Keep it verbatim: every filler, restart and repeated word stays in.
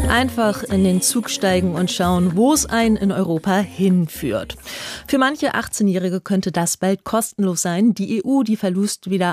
Einfach in den Zug steigen und schauen, wo es einen in Europa hinführt. Für manche achtzehnjährige könnte das bald kostenlos sein. Die E U, die verlost wieder